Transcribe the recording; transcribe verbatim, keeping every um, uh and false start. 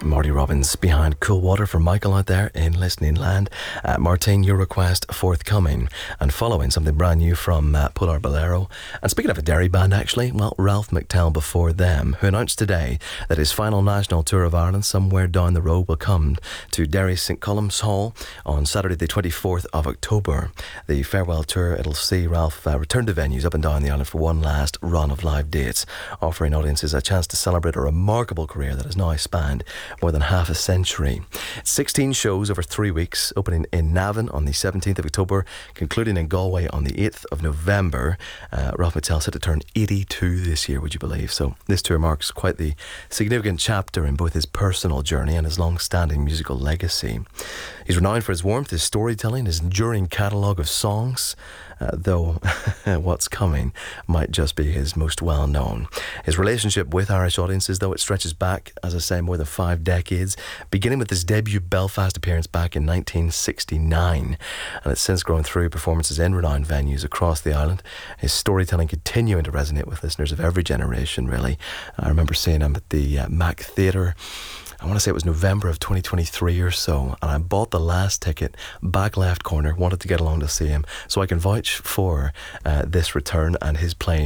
Marty Robbins behind Cool Water for Michael out there in listening land. Uh, Martine, your request forthcoming, and following something brand new from uh, Polar Bolero. And speaking of a Derry band, actually, well, Ralph McTell before them, who announced today that his final national tour of Ireland, Somewhere Down the Road, will come to Derry St Columb's Hall on Saturday the twenty-fourth of October. The farewell tour, it'll see Ralph uh, return to venues up and down the island for one last run of live dates, offering audiences a chance to celebrate a remarkable career that has now spanned more than half a century. sixteen shows over three weeks, opening in Navan on the seventeenth of October, concluding in Galway on the eighth of November. Uh, Ralph McTell set to turn eighty-two this year, would you believe? So this tour marks quite the significant chapter in both his personal journey and his long-standing musical legacy. He's renowned for his warmth, his storytelling, his enduring catalogue of songs, uh, though what's coming might just be his most well-known. His relationship with Irish audiences, though, it stretches back, as I say, more than five decades, beginning with his debut Belfast appearance back in nineteen sixty-nine, and it's since grown through performances in renowned venues across the island. His storytelling continuing to resonate with listeners of every generation, really. I remember seeing him at the uh, Mac Theatre, I want to say it was November of twenty twenty-three or so, and I bought the last ticket, back left corner, wanted to get along to see him, so I can vouch for uh, this return and his playing